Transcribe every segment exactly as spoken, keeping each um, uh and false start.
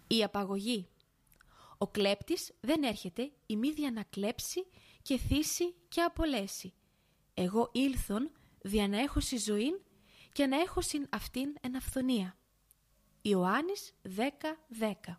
Η απαγωγή. Ο κλέπτης δεν έρχεται ημίδια να κλέψει και θύσει και απολέσει. Εγώ ήλθον δια να έχωσι ζωήν και να έχωσιν αυτήν εν αυθονία. Ιωάννης δέκα δέκα.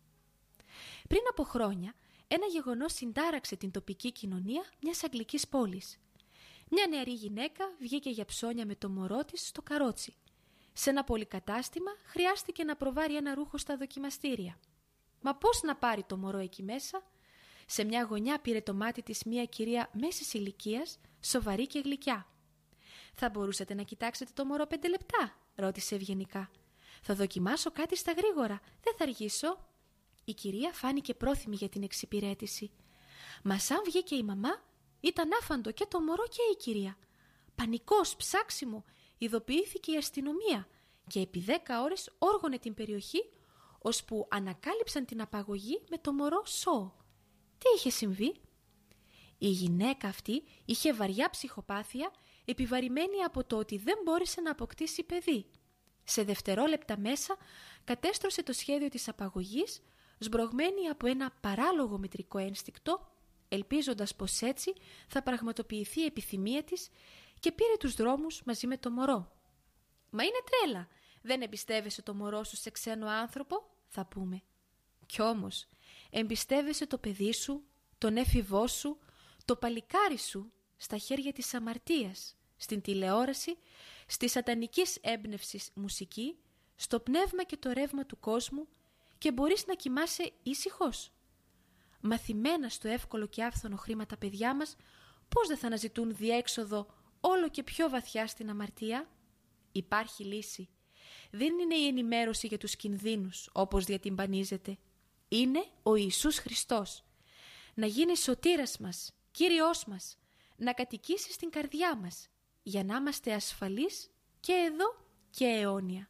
Πριν από χρόνια, ένα γεγονός συντάραξε την τοπική κοινωνία μιας αγγλικής πόλης. Μια νεαρή γυναίκα βγήκε για ψώνια με το μωρό της στο καρότσι. Σε ένα πολυκατάστημα χρειάστηκε να προβάρει ένα ρούχο στα δοκιμαστήρια. Μα πώς να πάρει το μωρό εκεί μέσα? Σε μια γωνιά πήρε το μάτι της μια κυρία μέσης ηλικίας, σοβαρή και γλυκιά. «Θα μπορούσατε να κοιτάξετε το μωρό πέντε λεπτά?» ρώτησε ευγενικά. «Θα δοκιμάσω κάτι στα γρήγορα, δεν θα αργήσω». Η κυρία φάνηκε πρόθυμη για την εξυπηρέτηση. Μα σαν βγήκε η μαμά, ήταν άφαντο και το μωρό και η κυρία. Πανικός, ψάξιμο, ειδοποιήθηκε η αστυνομία και επί δέκα ώρες όργωνε την περιοχή, ώσπου ανακάλυψαν την απαγωγή με το μωρό σώο. Τι είχε συμβεί? Η γυναίκα αυτή είχε βαριά ψυχοπάθεια, επιβαρημένη από το ότι δεν μπόρεσε να αποκτήσει παιδί. Σε δευτερόλεπτα μέσα κατέστρωσε το σχέδιο της απαγωγής, σμπρωγμένη από ένα παράλογο μητρικό ένστικτο, ελπίζοντας πως έτσι θα πραγματοποιηθεί η επιθυμία της, και πήρε τους δρόμους μαζί με το μωρό. «Μα είναι τρέλα, δεν εμπιστεύεσαι το μωρό σου σε ξένο άνθρωπο?» θα πούμε. Κι όμως εμπιστεύεσαι το παιδί σου, τον έφηβό σου, το παλικάρι σου στα χέρια της αμαρτίας, στην τηλεόραση, στη σατανικής έμπνευσης μουσική, στο πνεύμα και το ρεύμα του κόσμου, και μπορείς να κοιμάσαι ήσυχος? Μαθημένα στο εύκολο και άφθονο χρήμα τα παιδιά μας, πώς δεν θα αναζητούν διέξοδο όλο και πιο βαθιά στην αμαρτία? Υπάρχει λύση. Δεν είναι η ενημέρωση για τους κινδύνους, όπως διατυμπανίζεται. Είναι ο Ιησούς Χριστός. Να γίνει σωτήρας μας, Κύριος μας, να κατοικήσει στην καρδιά μας, για να είμαστε ασφαλείς και εδώ και αιώνια.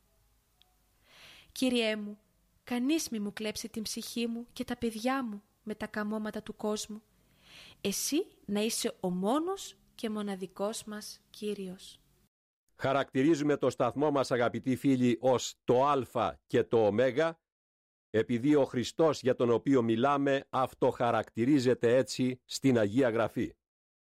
Κύριέ μου, κανείς μη μου κλέψει την ψυχή μου και τα παιδιά μου με τα καμώματα του κόσμου. Εσύ να είσαι ο μόνος και μοναδικός μας Κύριος. Χαρακτηρίζουμε το σταθμό μας, αγαπητοί φίλοι, ως το Α και το Ω, επειδή ο Χριστός για τον οποίο μιλάμε αυτοχαρακτηρίζεται έτσι στην Αγία Γραφή.